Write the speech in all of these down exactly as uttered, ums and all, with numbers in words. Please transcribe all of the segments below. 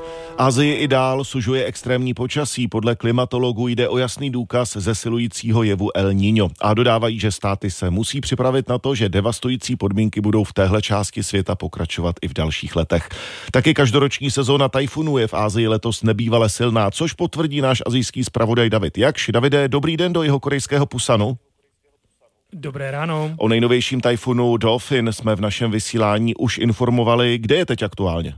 Asii i dál sužuje extrémní počasí. Podle klimatologů jde o jasný důkaz zesilujícího jevu El Niño. A dodávají, že státy se musí připravit na to, že devastující podmínky budou v téhle části světa pokračovat i v dalších letech. Taky každoroční sezóna tajfunů je v Asii letos nebývale silná, což potvrdí náš asijský zpravodaj David Jakš. Davide, dobrý den do jihokorejského Pusanu. Dobré ráno. O nejnovějším tajfunu Dolphin jsme v našem vysílání už informovali. Kde je teď aktuálně?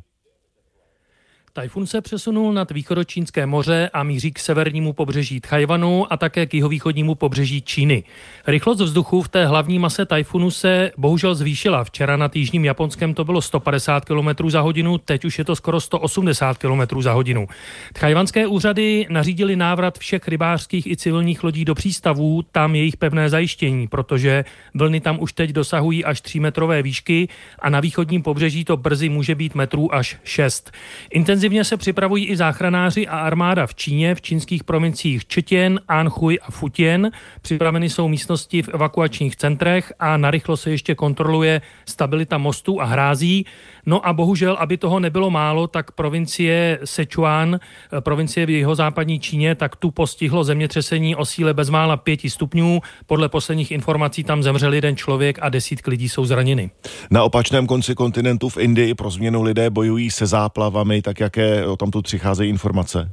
Tajfun se přesunul nad východočínské moře a míří k severnímu pobřeží Tchaj-wanu a také k jihovýchodnímu pobřeží Číny. Rychlost vzduchu v té hlavní mase tajfunu se bohužel zvýšila. Včera nad jižním Japonskem to bylo sto padesát kilometrů za hodinu, teď už je to skoro sto osmdesát kilometrů za hodinu. Tchajwanské úřady nařídili návrat všech rybářských i civilních lodí do přístavů, tam jejich pevné zajištění, protože vlny tam už teď dosahují až třímetrové výšky a na východním pobřeží to brzy může být metrů až šest. Intenzivně se připravují i záchranáři a armáda v Číně, v čínských provinciích Četěn, Anhui a Futěn. Připraveny jsou místnosti v evakuačních centrech a narychlo se ještě kontroluje stabilita mostů a hrází. No a bohužel, aby toho nebylo málo, tak provincie Sichuan, provincie v jihozápadní Číně, tak tu postihlo zemětřesení o síle bezmála pěti stupňů. Podle posledních informací tam zemřel jeden člověk a desítky lidí jsou zraněny. Na opačném konci kontinentu v Indii pro změnu lidé bojují se záplavami, tak jaké o tomto přicházejí informace?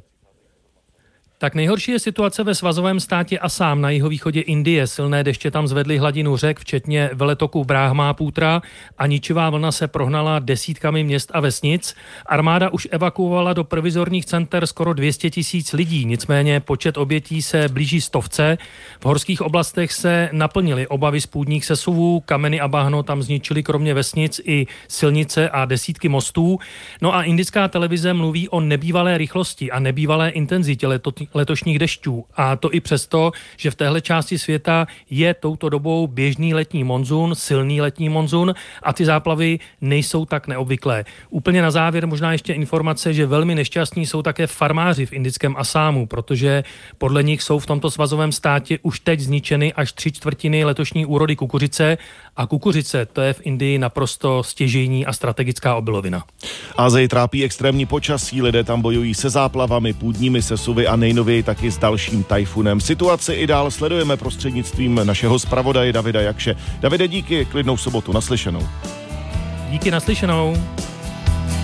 Tak nejhorší je situace ve svazovém státě Asám na jihovýchodě Indie. Silné deště tam zvedly hladinu řek, včetně veletoku Brahmaputra a ničivá vlna se prohnala desítkami měst a vesnic. Armáda už evakuovala do provizorních center skoro dvě stě tisíc lidí, nicméně počet obětí se blíží stovce. V horských oblastech se naplnily obavy z půdních sesuvů, kameny a bahno tam zničily kromě vesnic i silnice a desítky mostů. No a indická televize mluví o nebývalé rychlosti a nebývalé intenzitě leto- letošních dešťů. A to i přesto, že v téhle části světa je touto dobou běžný letní monzun, silný letní monzun a ty záplavy nejsou tak neobvyklé. Úplně na závěr možná ještě informace, že velmi nešťastní jsou také farmáři v indickém Asámu, protože podle nich jsou v tomto svazovém státě už teď zničeny až tři čtvrtiny letošní úrody kukuřice a kukuřice, to je v Indii naprosto stěžejní a strategická obilovina. Asii trápí extrémní počasí, lidé tam bojují se záplavami, půdními sesuvy a nejnověji taky s dalším tajfunem. Situaci i dál sledujeme prostřednictvím našeho zpravodaje Davida Jakše. Davide, díky, klidnou sobotu, naslyšenou. Díky, naslyšenou.